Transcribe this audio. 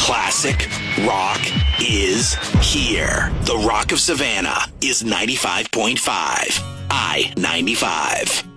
Classic rock is here. The Rock of Savannah is 95.5. I-95.